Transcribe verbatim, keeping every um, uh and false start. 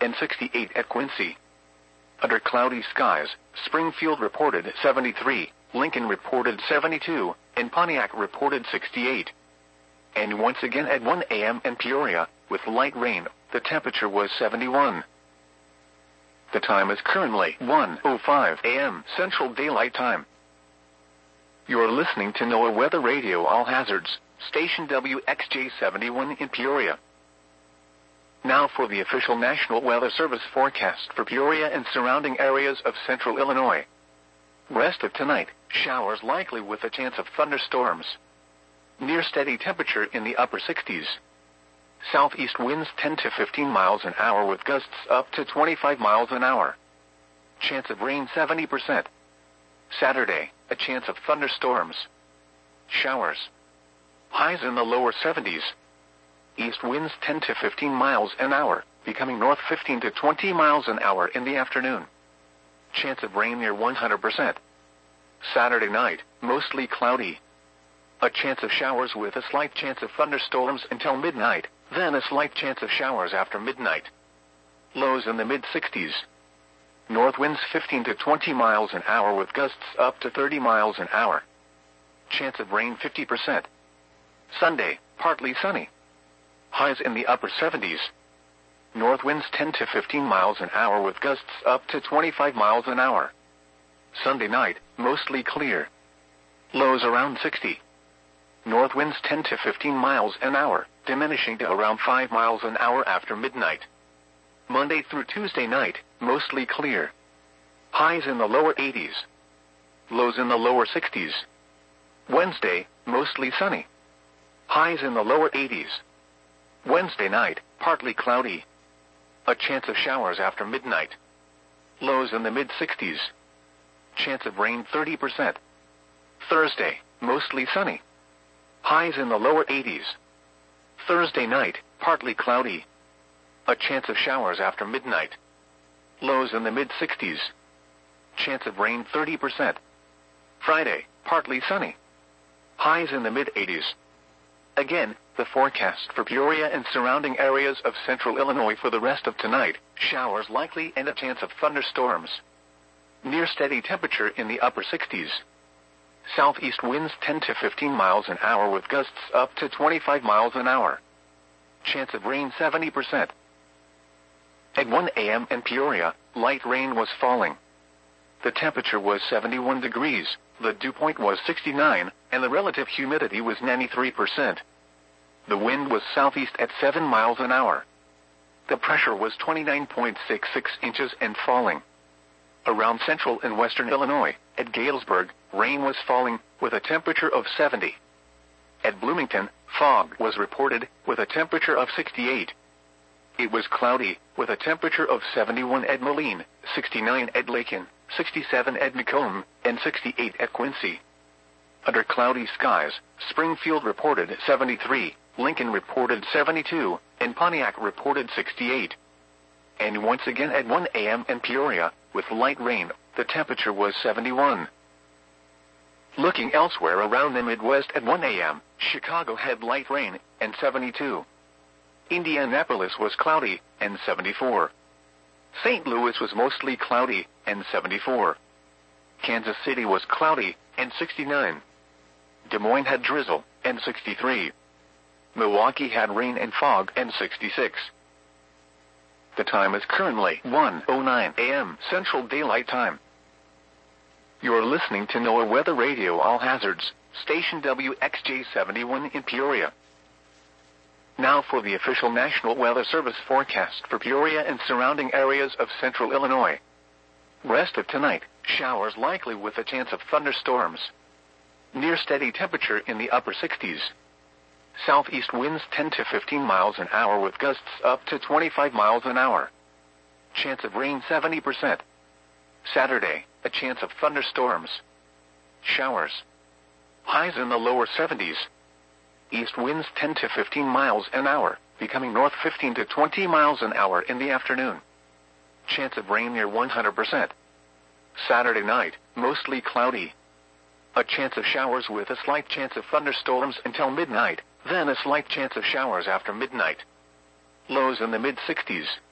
and sixty-eight at Quincy. Under cloudy skies, Springfield reported seventy-three, Lincoln reported seventy-two, and Pontiac reported sixty-eight. And once again at one A M in Peoria, with light rain, the temperature was seventy-one. The time is currently one oh five A M Central Daylight Time. You are listening to NOAA Weather Radio All Hazards, station W X J seventy-one in Peoria. Now for the official National Weather Service forecast for Peoria and surrounding areas of central Illinois. Rest of tonight, showers likely with a chance of thunderstorms. Near steady temperature in the upper sixties. Southeast winds ten to fifteen miles an hour with gusts up to twenty-five miles an hour. Chance of rain seventy percent. Saturday, a chance of thunderstorms. Showers. Highs in the lower seventies. East winds ten to fifteen miles an hour, becoming north fifteen to twenty miles an hour in the afternoon. Chance of rain near one hundred percent. Saturday night, mostly cloudy. A chance of showers with a slight chance of thunderstorms until midnight, then a slight chance of showers after midnight. Lows in the mid-sixties. North winds fifteen to twenty miles an hour with gusts up to thirty miles an hour. Chance of rain fifty percent. Sunday, partly sunny. Highs in the upper seventies. North winds ten to fifteen miles an hour with gusts up to twenty-five miles an hour. Sunday night, mostly clear. Lows around sixty. North winds ten to fifteen miles an hour, diminishing to around five miles an hour after midnight. Monday through Tuesday night, mostly clear. Highs in the lower eighties. Lows in the lower sixties. Wednesday, mostly sunny. Highs in the lower eighties. Wednesday night, partly cloudy. A chance of showers after midnight. Lows in the mid-sixties. Chance of rain thirty percent. Thursday, mostly sunny. Highs in the lower eighties. Thursday night, partly cloudy. A chance of showers after midnight. Lows in the mid-sixties. Chance of rain thirty percent. Friday, partly sunny. Highs in the mid-eighties. Again, the forecast for Peoria and surrounding areas of central Illinois for the rest of tonight, showers likely and a chance of thunderstorms. Near steady temperature in the upper sixties. Southeast winds ten to fifteen miles an hour with gusts up to twenty-five miles an hour. Chance of rain seventy percent. At one A M in Peoria, light rain was falling. The temperature was seventy-one degrees, the dew point was sixty-nine, and the relative humidity was ninety-three percent. The wind was southeast at seven miles an hour. The pressure was twenty-nine point six six inches and falling. Around central and western Illinois, at Galesburg, rain was falling, with a temperature of seventy. At Bloomington, fog was reported, with a temperature of sixty-eight. It was cloudy, with a temperature of seventy-one at Moline, sixty-nine at Lakin, sixty-seven at Macomb, and sixty-eight at Quincy. Under cloudy skies, Springfield reported seventy-three, Lincoln reported seventy-two, and Pontiac reported sixty-eight. And once again at one A M in Peoria, with light rain, the temperature was seventy-one. Looking elsewhere around the Midwest at one A M, Chicago had light rain, and seventy-two. Indianapolis was cloudy, and seventy-four. Saint Louis was mostly cloudy, and seventy-four. Kansas City was cloudy, and sixty-nine. Des Moines had drizzle, and sixty-three. Milwaukee had rain and fog, and sixty-six. The time is currently one oh nine A M Central Daylight Time. You are listening to NOAA Weather Radio All Hazards, station W X J seventy-one in Peoria. Now for the official National Weather Service forecast for Peoria and surrounding areas of central Illinois. Rest of tonight, showers likely with a chance of thunderstorms. Near steady temperature in the upper sixties. Southeast winds ten to fifteen miles an hour with gusts up to twenty-five miles an hour. Chance of rain seventy percent. Saturday, a chance of thunderstorms. Showers. Highs in the lower seventies. East winds ten to fifteen miles an hour, becoming north fifteen to twenty miles an hour in the afternoon. Chance of rain near one hundred percent. Saturday night, mostly cloudy. A chance of showers with a slight chance of thunderstorms until midnight, then a slight chance of showers after midnight. Lows in the mid-sixties.